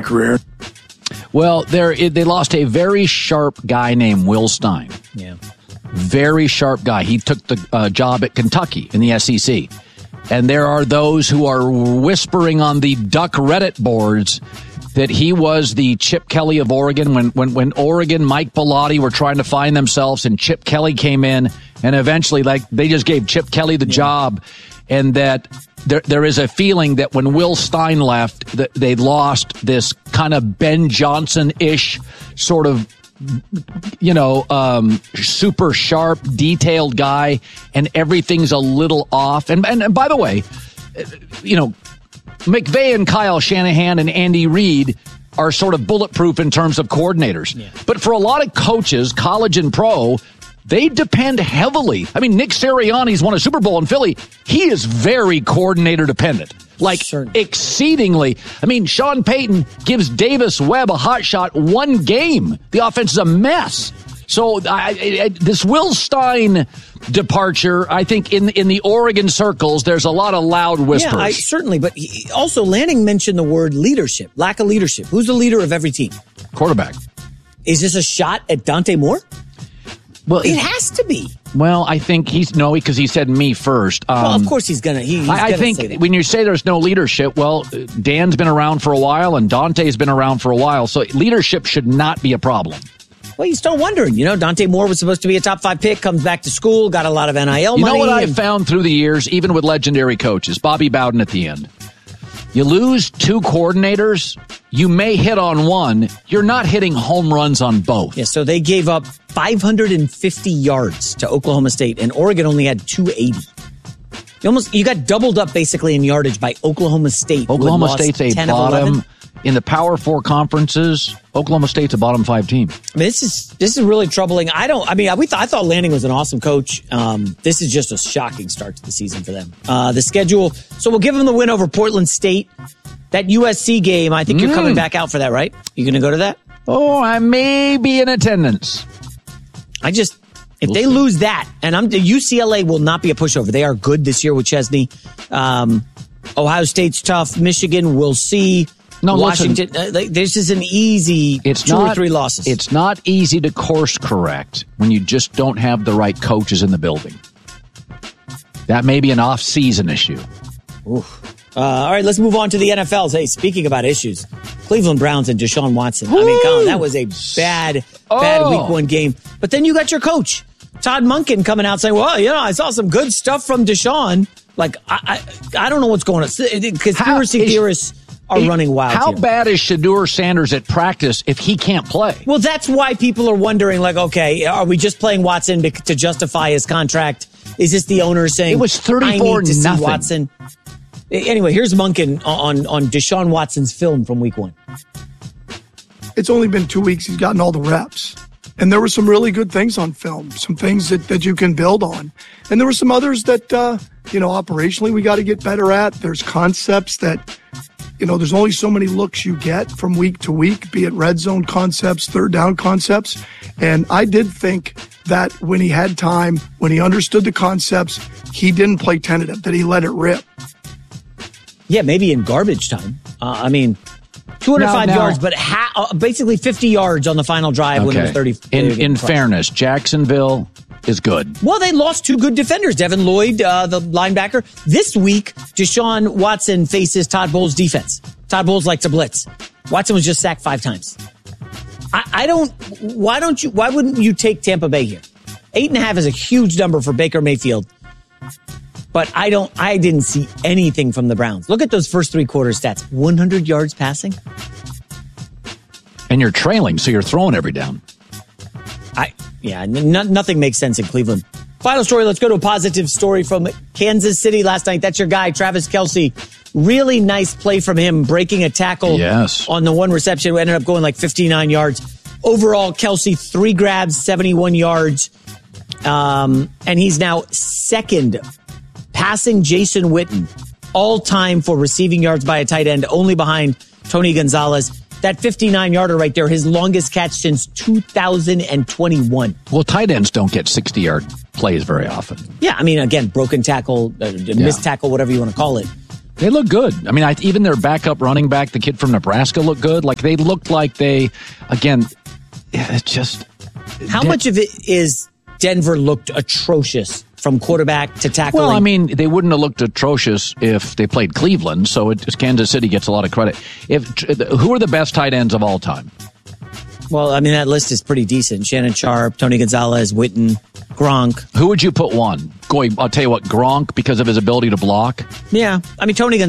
career. Well, they lost a very sharp guy named Will Stein. Yeah. Very sharp guy. He took the job at Kentucky in the SEC. And there are those who are whispering on the Duck Reddit boards that he was the Chip Kelly of Oregon when Oregon, Mike Bellotti were trying to find themselves, and Chip Kelly came in, and eventually they just gave Chip Kelly the job, and that there is a feeling that when Will Stein left, that they lost this kind of Ben Johnson-ish sort of, super sharp, detailed guy, and everything's a little off. And by the way, McVay and Kyle Shanahan and Andy Reid are sort of bulletproof in terms of coordinators. Yeah. But for a lot of coaches, college and pro, they depend heavily. I mean, Nick Sirianni's won a Super Bowl in Philly. He is very coordinator dependent. Exceedingly. I mean, Sean Payton gives Davis Webb a hot shot one game. The offense is a mess. So this Will Stein departure, I think in the Oregon circles, there's a lot of loud whispers. Yeah, certainly. But also, Lanning mentioned the word leadership, lack of leadership. Who's the leader of every team? Quarterback. Is this a shot at Dante Moore? Well, it has to be. Well, I think because he said me first. Well, of course he's gonna. I think say that. When you say there's no leadership, well, Dan's been around for a while and Dante's been around for a while, so leadership should not be a problem. Well, you're still wondering. Dante Moore was supposed to be a top 5 pick, comes back to school, got a lot of NIL money. You know what I found through the years, even with legendary coaches, Bobby Bowden at the end. You lose 2 coordinators, you may hit on one. You're not hitting home runs on both. Yeah, so they gave up 550 yards to Oklahoma State, and Oregon only had 280. You got doubled up basically in yardage by Oklahoma State. Oklahoma State's a bottom in the Power 4 conferences. Oklahoma State's a bottom 5 team. I mean, this is really troubling. I thought Lanning was an awesome coach. This is just a shocking start to the season for them. The schedule. So we'll give them the win over Portland State. That USC game, I think you're coming back out for that, right? You going to go to that? Oh, I may be in attendance. If they lose that, and UCLA will not be a pushover. They are good this year with Chesney. Ohio State's tough. Michigan, we'll see. No, Washington. This is an easy 2 or 3 losses. It's not easy to course correct when you just don't have the right coaches in the building. That may be an off-season issue. Oof. All right, let's move on to the NFLs. Hey, speaking about issues, Cleveland Browns and Deshaun Watson. Woo! I mean, Colin, that was a bad week 1 game. But then you got your coach, Todd Monken, coming out saying, well, I saw some good stuff from Deshaun. Like, I don't know what's going on. Conspiracy theorists are running wild. How here. bad is Shedeur Sanders at practice if he can't play? Well, that's why people are wondering, like, okay, are we just playing Watson to justify his contract? Is this the owner saying, it was 34-0. I need to see Watson? Anyway, here's Monken on Deshaun Watson's film from week 1. It's only been 2 weeks. He's gotten all the reps. And there were some really good things on film, some things that you can build on. And there were some others that, operationally we got to get better at. There's concepts that, there's only so many looks you get from week to week, be it red zone concepts, third down concepts. And I did think that when he had time, when he understood the concepts, he didn't play tentative, that he let it rip. Yeah, maybe in garbage time. 205 yards, but basically 50 yards on the final drive when it was 30. In fairness, Jacksonville is good. Well, they lost 2 good defenders. Devin Lloyd, the linebacker. This week, Deshaun Watson faces Todd Bowles' defense. Todd Bowles likes to blitz. Watson was just sacked 5 times. Why wouldn't you take Tampa Bay here? 8.5 is a huge number for Baker Mayfield. But I didn't see anything from the Browns. Look at those first 3 quarter stats. 100 yards passing. And you're trailing, so you're throwing every down. Nothing makes sense in Cleveland. Final story, let's go to a positive story from Kansas City last night. That's your guy, Travis Kelce. Really nice play from him, breaking a tackle on the 1 reception. We ended up going like 59 yards. Overall, Kelce, 3 grabs, 71 yards. And he's now second, passing Jason Witten, all time for receiving yards by a tight end, only behind Tony Gonzalez. That 59-yarder right there, his longest catch since 2021. Well, tight ends don't get 60-yard plays very often. Yeah, I mean, again, broken tackle, missed tackle, whatever you want to call it. They look good. I mean, even their backup running back, the kid from Nebraska, looked good. Like, they looked like they, again, it's just... How much of it is Denver looked atrocious from quarterback to tackling? Well, I mean, they wouldn't have looked atrocious if they played Cleveland, so Kansas City gets a lot of credit. Who are the best tight ends of all time? Well, I mean, that list is pretty decent. Shannon Sharp, Tony Gonzalez, Witten, Gronk. Who would you put one? I'll tell you what, Gronk, because of his ability to block. Yeah. I mean, Tony Gonzalez